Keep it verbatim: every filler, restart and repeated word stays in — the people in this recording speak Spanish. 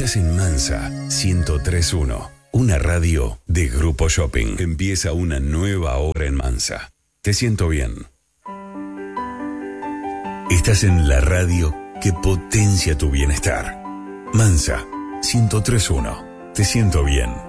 Estás en Mansa ciento tres punto uno, una radio de Grupo Shopping. Empieza una nueva hora en Mansa. Te siento bien. Estás en la radio que potencia tu bienestar. Mansa ciento tres punto uno. Te siento bien.